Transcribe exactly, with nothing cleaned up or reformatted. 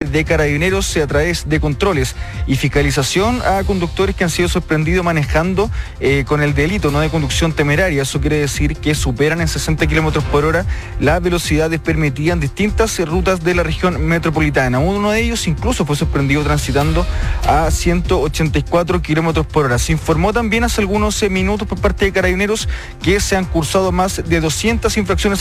de Carabineros a través de controles y fiscalización a conductores que han sido sorprendidos manejando eh, con el delito no de conducción temeraria. Eso quiere decir que superan en sesenta kilómetros por hora las velocidades permitidas en distintas rutas de la región metropolitana. Uno de ellos incluso fue sorprendido transitando a ciento ochenta y cuatro kilómetros por hora. Se informó también hace algunos minutos por parte de Carabineros que se han cursado más de doscientas infracciones